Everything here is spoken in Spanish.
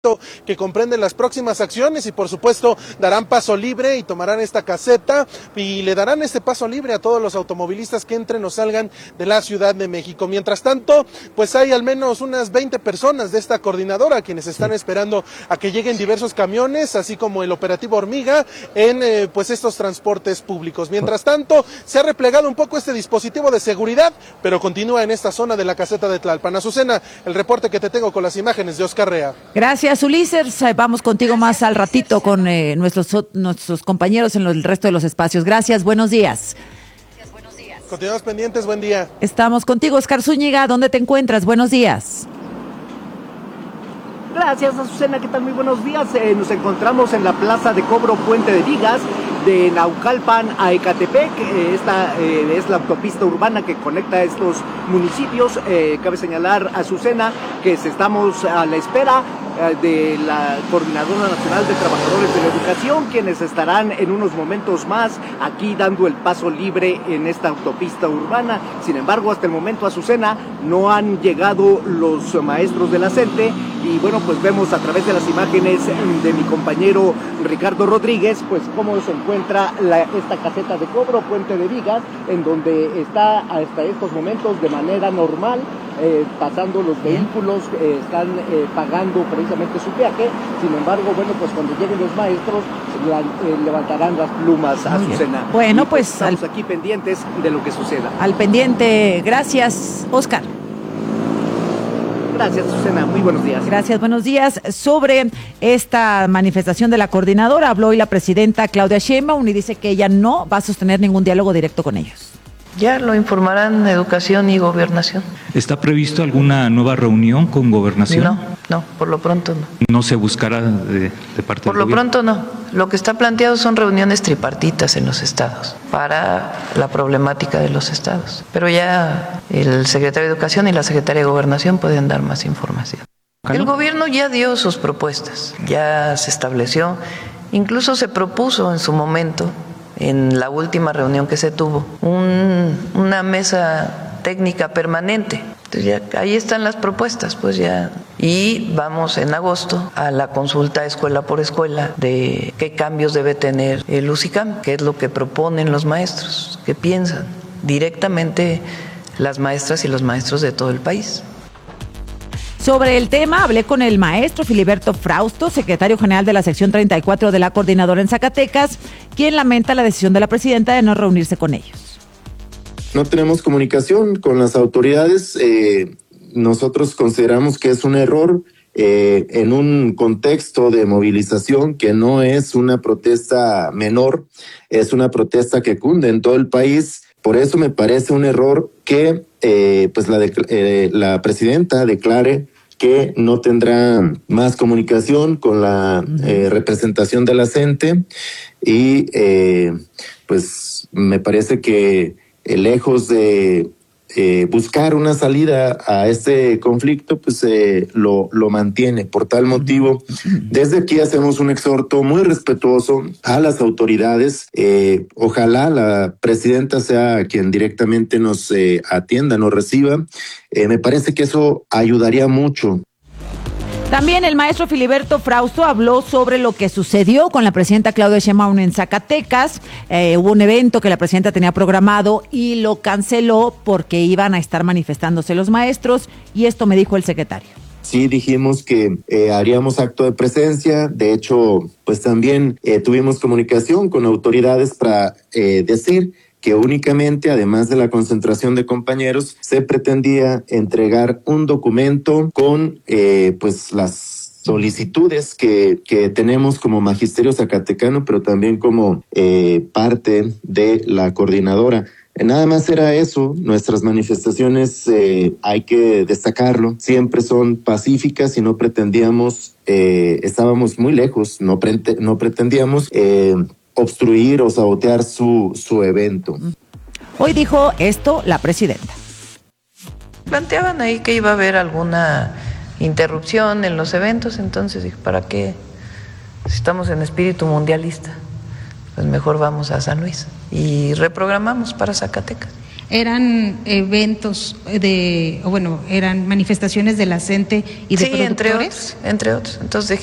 que comprende las próximas acciones y por supuesto darán paso libre y tomarán esta caseta y le darán este paso libre a todos los automovilistas que entren o salgan de la Ciudad de México. Mientras tanto, pues hay al menos unas 20 personas de esta coordinadora quienes están esperando a que lleguen diversos camiones, así como el operativo Hormiga en pues estos transportes públicos. Mientras tanto, se ha replegado un poco este dispositivo de seguridad, pero continúa en esta zona de la caseta de Tlalpan. Azucena, el reporte que te tengo con las imágenes de Oscar Rea. Gracias, Ulises. Vamos contigo más al ratito con nuestros compañeros en el resto de los espacios. Gracias, buenos días. Continuamos pendientes, buen día. Estamos contigo, Oscar Zúñiga. ¿Dónde te encuentras? Buenos días. Gracias, Azucena, ¿qué tal? Muy buenos días. Nos encontramos en la plaza de cobro Puente de Vigas, de Naucalpan a Ecatepec. Esta es la autopista urbana que conecta estos municipios. Cabe señalar, Azucena, que estamos a la espera de la Coordinadora Nacional de Trabajadores de la Educación, quienes estarán en unos momentos más aquí dando el paso libre en esta autopista urbana. Sin embargo, hasta el momento, Azucena, no han llegado los maestros de la CENTE y bueno, pues vemos a través de las imágenes de mi compañero Ricardo Rodríguez, pues cómo se encuentra esta caseta de cobro Puente de Vigas, en donde está hasta estos momentos de manera normal, pasando los vehículos, están pagando precisamente su viaje. Sin embargo, bueno, pues cuando lleguen los maestros levantarán las plumas, a Azucena. Bueno, pues estamos aquí pendientes de lo que suceda. Al pendiente. Gracias, Oscar. Gracias, Azucena. Muy buenos días. Gracias, buenos días. Sobre esta manifestación de la coordinadora, habló hoy la presidenta Claudia Sheinbaum y dice que ella no va a sostener ningún diálogo directo con ellos. Ya lo informarán Educación y Gobernación. ¿Está previsto alguna nueva reunión con Gobernación? No, por lo pronto no. ¿No se buscará de parte Por del lo gobierno? pronto no. Lo que está planteado son reuniones tripartitas en los estados para la problemática de los estados. Pero ya el secretario de Educación y la secretaria de Gobernación pueden dar más información. El gobierno ya dio sus propuestas, ya se estableció, incluso se propuso en su momento, en la última reunión que se tuvo, una mesa técnica permanente. Entonces ya ahí están las propuestas, pues ya. Y vamos en agosto a la consulta escuela por escuela de qué cambios debe tener el UCICAM, qué es lo que proponen los maestros, qué piensan directamente las maestras y los maestros de todo el país. Sobre el tema, hablé con el maestro Filiberto Frausto, secretario general de la sección 34 de la coordinadora en Zacatecas, quien lamenta la decisión de la presidenta de no reunirse con ellos. No tenemos comunicación con las autoridades. Nosotros consideramos que es un error en un contexto de movilización que no es una protesta menor, es una protesta que cunde en todo el país. Por eso me parece un error que pues la presidenta declare que no tendrá más comunicación con la representación de la CENTE y pues me parece que lejos de buscar una salida a este conflicto, pues lo mantiene. Por tal motivo, desde aquí hacemos un exhorto muy respetuoso a las autoridades. Ojalá la presidenta sea quien directamente nos atienda, nos reciba. Me parece que eso ayudaría mucho. También el maestro Filiberto Frausto habló sobre lo que sucedió con la presidenta Claudia Sheinbaum en Zacatecas. Hubo un evento que la presidenta tenía programado y lo canceló porque iban a estar manifestándose los maestros, y esto me dijo el secretario. Sí, dijimos que haríamos acto de presencia. De hecho, pues también tuvimos comunicación con autoridades para decir que únicamente, además de la concentración de compañeros, se pretendía entregar un documento con pues las solicitudes que tenemos como magisterio zacatecano, pero también como parte de la coordinadora. Nada más era eso. Nuestras manifestaciones, hay que destacarlo, siempre son pacíficas y no pretendíamos, estábamos muy lejos, no pretendíamos obstruir o sabotear su evento. Hoy dijo esto la presidenta. Planteaban ahí que iba a haber alguna interrupción en los eventos, entonces dije, ¿para qué? Si estamos en espíritu mundialista, pues mejor vamos a San Luis y reprogramamos para Zacatecas. eran eventos eran manifestaciones de la CENTE y de productores. Entre otros. Entonces